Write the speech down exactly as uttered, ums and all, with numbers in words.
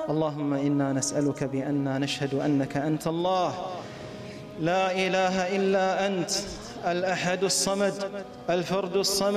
اللهم إنا نسألك بأننا نشهد أنك أنت الله لا إله إلا أنت الأحد الصمد الفرد الصمد